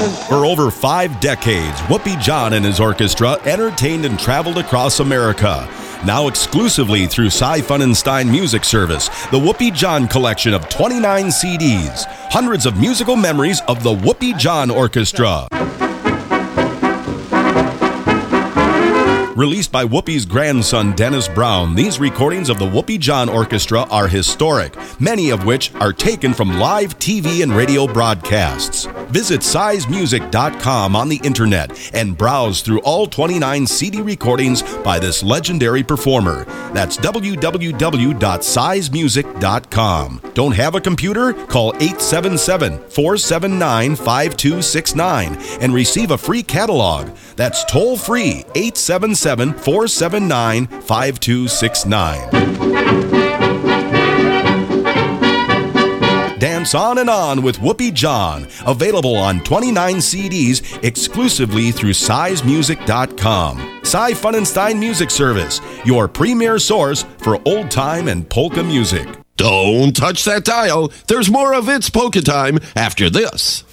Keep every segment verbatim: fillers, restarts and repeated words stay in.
For over five decades, Whoopi John and his orchestra entertained and traveled across America. Now exclusively through Cy Funenstein Music Service, the Whoopi John collection of twenty-nine C Ds. Hundreds of musical memories of the Whoopi John Orchestra. Released by Whoopi's grandson, Dennis Brown, these recordings of the Whoopi John Orchestra are historic, many of which are taken from live T V and radio broadcasts. Visit size music dot com on the internet and browse through all twenty-nine C D recordings by this legendary performer. That's w w w dot size music dot com. Don't have a computer? Call eight seven seven, four seven nine, five two six nine and receive a free catalog. That's toll free, eight seven seven, four seven nine, five two six nine. Dance on and on with Whoopi John. Available on twenty-nine C Ds exclusively through size music dot com. Cy Funenstein Music Service, your premier source for old time and polka music. Don't touch that dial. There's more of It's Polka Time after this.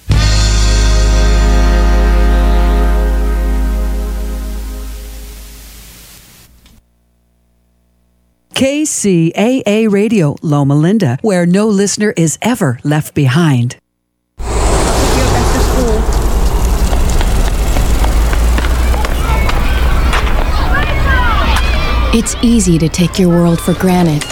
K C A A Radio, Loma Linda, where no listener is ever left behind. It's easy to take your world for granted.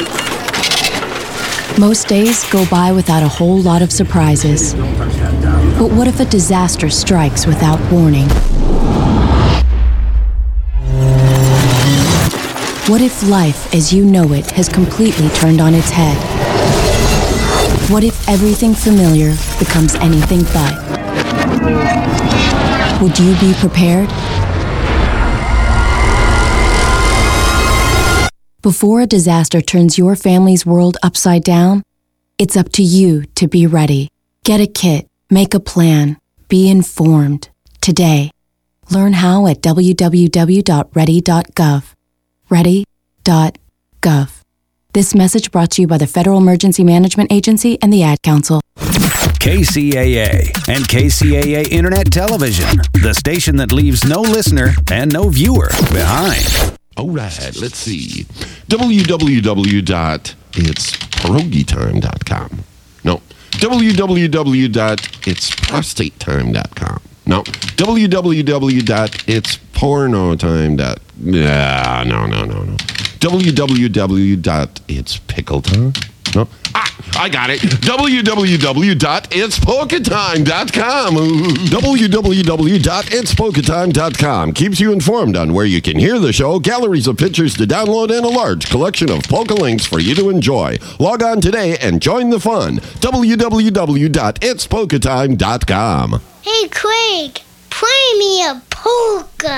Most days go by without a whole lot of surprises. But what if a disaster strikes without warning? What if life as you know it has completely turned on its head? What if everything familiar becomes anything but? Would you be prepared? Before a disaster turns your family's world upside down, it's up to you to be ready. Get a kit, make a plan, be informed. Today, learn how at w w w dot ready dot gov. ready dot gov. This message brought to you by the Federal Emergency Management Agency and the Ad Council. K C A A and K C A A Internet Television, the station that leaves no listener and no viewer behind. All right, let's see. w w w dot its pierogi time dot com. No. w w w dot its prostate time dot com. No. w w w dot its porno time dot com. Yeah, no, no, no, no. w w w dot its pickle time. No. Ah, I got it. w w w dot its polka time dot com. w w w dot its polka time dot com keeps you informed on where you can hear the show, galleries of pictures to download, and a large collection of polka links for you to enjoy. Log on today and join the fun. w w w dot its polka time dot com. Hey, Craig, play me a polka.